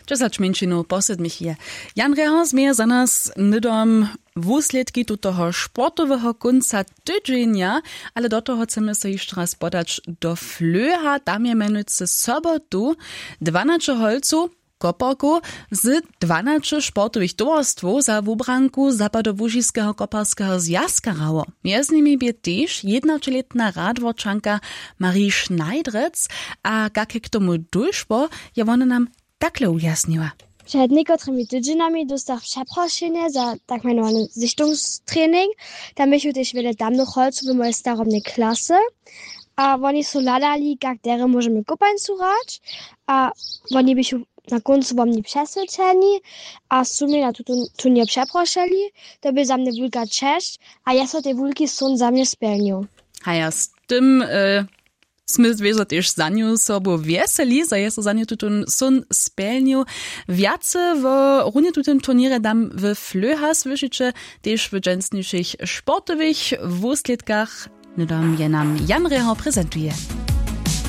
10 minut posedmich je. Jan Reha zmieje za nas nydom wusledki tutoho sportowego końca tydzienia, ale do toho chcemy sobie jeszcze raz podać do Flöha, tam je menujcy sobotu 12 holcu koparku z 12 sportowych towarstwów za wubranku Zapadołużyskiego koparskiego zjazka rało. Między nimi bie też 11-letna radworčanka Marie Schneidrec, a jak k tomu dojszło, je ona nam takle ujasniła. Przed niektórymi tydzieniami dostał przeproszenie za tak mianowany Sichtungstraining. Tam byśmy też wiele damnych holców w mojej starobnej klasy. A oni są ladali, jak dere możemy kopań słuchać. A oni byśmy na końcu bo mnie przesłyszeni, a w sumie na tu nie przeproszeli. To by za mnie wielka cześć, a ja so te wielki są za mnie spełnił. A ja z tym... Smysl wieża też za nią sobą weseli, za jest za nią tutun sun spełnił. Wiace w runie tutun turniere dam w Flöha słyszycie, też w dżęsniejszych sportowych wusledkach, no dam je nam Jan Reha prezentuje.